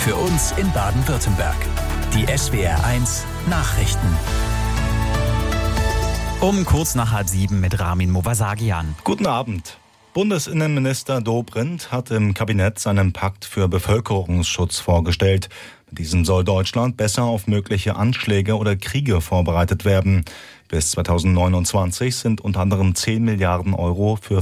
Für uns in Baden-Württemberg. Die SWR1 Nachrichten. Um kurz nach 6:30 mit Ramin Movasagian. Guten Abend. Bundesinnenminister Dobrindt hat im Kabinett seinen Pakt für Bevölkerungsschutz vorgestellt. Mit diesem soll Deutschland besser auf mögliche Anschläge oder Kriege vorbereitet werden. Bis 2029 sind unter anderem 10 Milliarden Euro für